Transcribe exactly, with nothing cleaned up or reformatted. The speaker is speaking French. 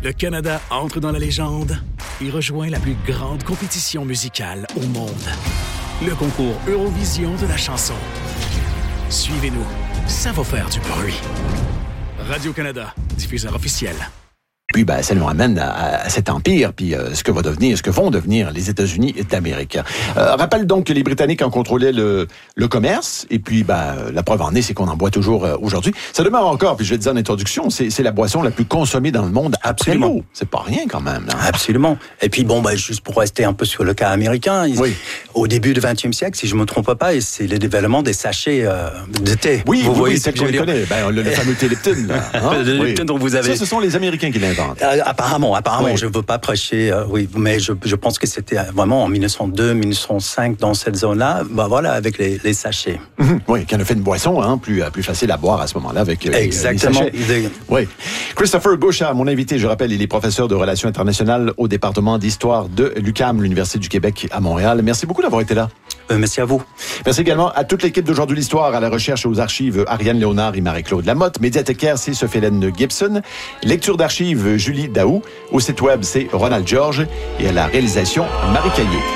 Le Canada entre dans la légende et rejoint la plus grande compétition musicale au monde. Le concours Eurovision de la chanson. Suivez-nous, ça va faire du bruit. Radio-Canada, diffuseur officiel. Puis, ben, ça nous ramène à, à cet empire, puis euh, ce que va devenir, ce que vont devenir les États-Unis d'Amérique. Euh, rappelle donc que les Britanniques en contrôlaient le, le commerce, et puis, ben, la preuve en est, c'est qu'on en boit toujours euh, aujourd'hui. Ça demeure encore, puis je le disais en introduction, c'est, c'est la boisson la plus consommée dans le monde après Absolument. l'eau. C'est pas rien quand même. Là. Absolument. Et puis bon, bah, juste pour rester un peu sur le cas américain, ils, Oui. au début du vingtième siècle, si je me trompe pas, et c'est le développement des sachets euh, de thé. Oui, vous oui, voyez oui, ce c'est que qu'on je veux le dire. connaît. Ben, le, le fameux thé Lipton, là. Hein? Le Oui. Lipton dont vous avez. Ça, ce sont les Américains qui l'inventent. Euh, apparemment, apparemment, Oui. je ne veux pas prêcher, euh, oui, mais je, je pense que c'était vraiment en mille neuf cent deux, mille neuf cent cinq, dans cette zone-là, bah voilà, avec les, les sachets. Mm-hmm. Oui, qui en a fait une boisson hein, plus, plus facile à boire à ce moment-là avec euh, Exactement. les sachets. Oui. Christopher Gauchat, mon invité, je rappelle, il est professeur de relations internationales au département d'histoire de l'U Q A M, l'Université du Québec à Montréal. Merci beaucoup d'avoir été là. Euh, merci à vous. Merci également à toute l'équipe d'Aujourd'hui l'Histoire, à la recherche et aux archives Ariane Léonard et Marie-Claude Lamotte. Médiathécaire, c'est Sophie-Hélène Gibson. Lecture d'archives, Julie Daou. Au site web, c'est Ronald Georges. Et à la réalisation, Marie Caillé.